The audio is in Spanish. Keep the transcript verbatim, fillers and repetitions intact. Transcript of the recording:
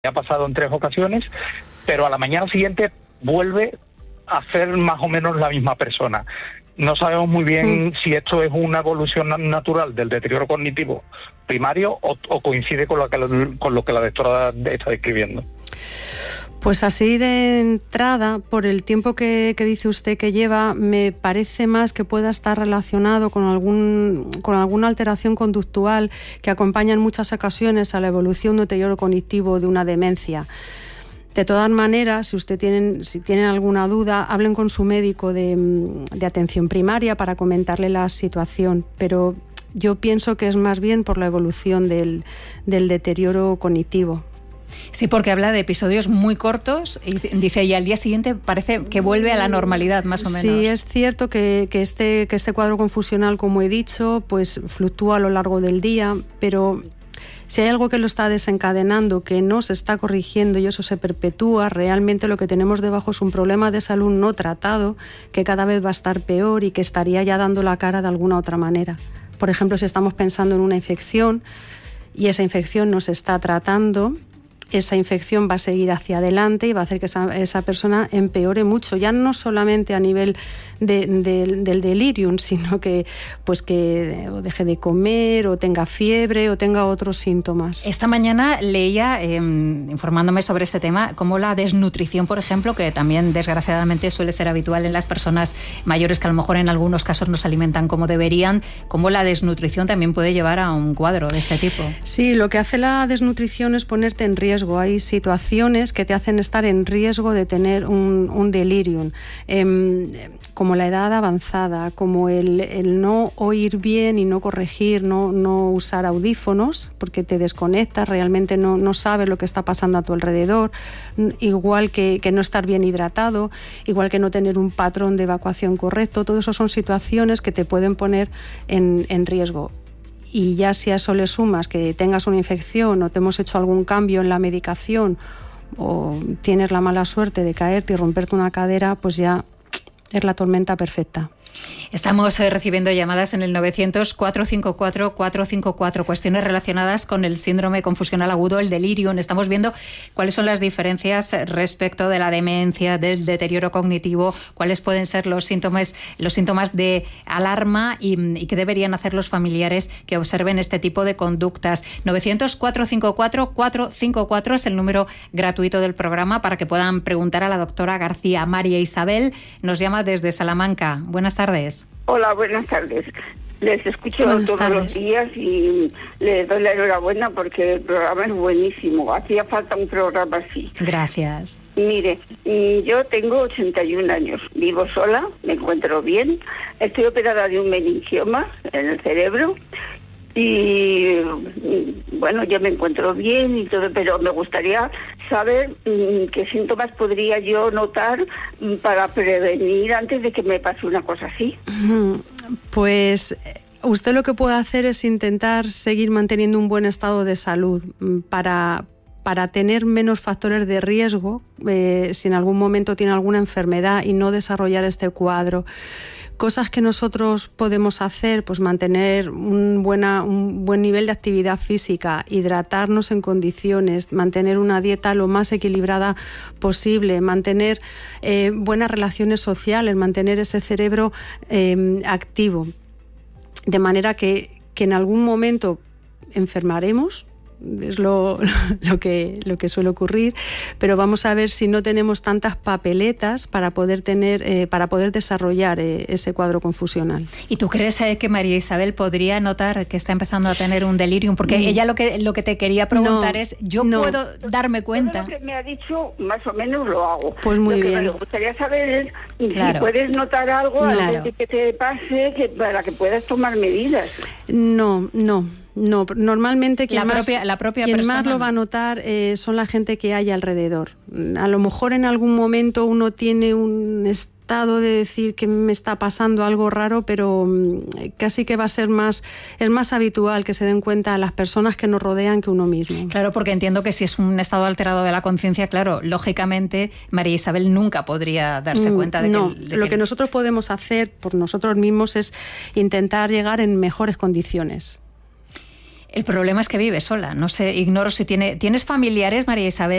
ha pasado en tres ocasiones, pero a la mañana siguiente vuelve a ser más o menos la misma persona. No sabemos muy bien mm. si esto es una evolución natural del deterioro cognitivo primario o, o coincide con lo que, con lo que la doctora está describiendo. Pues así de entrada, por el tiempo que, que dice usted que lleva, me parece más que pueda estar relacionado con algún con alguna alteración conductual que acompaña en muchas ocasiones a la evolución de deterioro cognitivo de una demencia. De todas maneras, si usted tienen, si tienen alguna duda, hablen con su médico de, de atención primaria para comentarle la situación, pero yo pienso que es más bien por la evolución del, del deterioro cognitivo. Sí, porque habla de episodios muy cortos y dice, y al día siguiente parece que vuelve a la normalidad, más o menos. Sí, es cierto que, que, este, que este cuadro confusional, como he dicho, pues fluctúa a lo largo del día, pero si hay algo que lo está desencadenando, que no se está corrigiendo y eso se perpetúa, realmente lo que tenemos debajo es un problema de salud no tratado, que cada vez va a estar peor y que estaría ya dando la cara de alguna otra manera. Por ejemplo, si estamos pensando en una infección y esa infección no se está tratando, esa infección va a seguir hacia adelante y va a hacer que esa, esa persona empeore mucho, ya no solamente a nivel de, de, del delirium, sino que, pues que o deje de comer o tenga fiebre o tenga otros síntomas. Esta mañana leía, eh, informándome sobre este tema, cómo la desnutrición, por ejemplo, que también desgraciadamente suele ser habitual en las personas mayores que a lo mejor en algunos casos no se alimentan como deberían, cómo la desnutrición también puede llevar a un cuadro de este tipo. Sí, lo que hace la desnutrición es ponerte en riesgo. Hay situaciones que te hacen estar en riesgo de tener un, un delirium, eh, como la edad avanzada, como el, el no oír bien y no corregir, no, no usar audífonos, porque te desconectas, realmente no, no sabes lo que está pasando a tu alrededor, igual que, que no estar bien hidratado, igual que no tener un patrón de evacuación correcto. Todo eso son situaciones que te pueden poner en, en riesgo. Y ya si a eso le sumas que tengas una infección o te hemos hecho algún cambio en la medicación o tienes la mala suerte de caerte y romperte una cadera, pues ya es la tormenta perfecta. Estamos eh, recibiendo llamadas en el novecientos, cuatrocientos cincuenta y cuatro, cuatrocientos cincuenta y cuatro, cuestiones relacionadas con el síndrome confusional agudo, el delirium. Estamos viendo cuáles son las diferencias respecto de la demencia, del deterioro cognitivo, cuáles pueden ser los síntomas, los síntomas de alarma y, y qué deberían hacer los familiares que observen este tipo de conductas. novecientos, cuatrocientos cincuenta y cuatro, cuatrocientos cincuenta y cuatro es el número gratuito del programa para que puedan preguntar a la doctora García. María Isabel nos llama desde Salamanca. Buenas tardes. Hola, buenas tardes. Les escucho buenas todos tardes. los días y les doy la enhorabuena porque el programa es buenísimo. Hacía falta un programa así. Gracias. Mire, yo tengo ochenta y un años, vivo sola, me encuentro bien, estoy operada de un meningioma en el cerebro y bueno, yo me encuentro bien y todo, pero me gustaría saber mmm, qué síntomas podría yo notar mmm, para prevenir antes de que me pase una cosa así. Pues usted lo que puede hacer es intentar seguir manteniendo un buen estado de salud para, para tener menos factores de riesgo eh, si en algún momento tiene alguna enfermedad y no desarrollar este cuadro. Cosas que nosotros podemos hacer, pues mantener un, buena, un buen nivel de actividad física, hidratarnos en condiciones, mantener una dieta lo más equilibrada posible, mantener eh, buenas relaciones sociales, mantener ese cerebro eh, activo, de manera que, que en algún momento enfermaremos. Es lo, lo, que, lo que suele ocurrir, pero vamos a ver si no tenemos tantas papeletas para poder tener, eh, para poder desarrollar eh, ese cuadro confusional. ¿Y tú crees eh, que María Isabel podría notar que está empezando a tener un delirium? Porque mm. ella lo que, lo que te quería preguntar no, es, ¿yo no. puedo darme cuenta? Todo lo que me ha dicho, más o menos lo hago. Pues muy lo que bien. me gustaría saber es claro. si puedes notar algo claro. antes de que te pase, que, para que puedas tomar medidas. No, no. No, normalmente quien, la más, propia, la propia quien persona, más lo va a notar eh, son la gente que hay alrededor. A lo mejor en algún momento uno tiene un estado de decir que me está pasando algo raro, pero casi que va a ser más, es más habitual que se den cuenta las personas que nos rodean que uno mismo. Claro, porque entiendo que si es un estado alterado de la conciencia, claro, lógicamente María Isabel nunca podría darse cuenta de mm, no, que... De lo que... que nosotros podemos hacer por nosotros mismos es intentar llegar en mejores condiciones. El problema es que vive sola. No sé, ignoro si tiene... ¿Tienes familiares, María Isabel?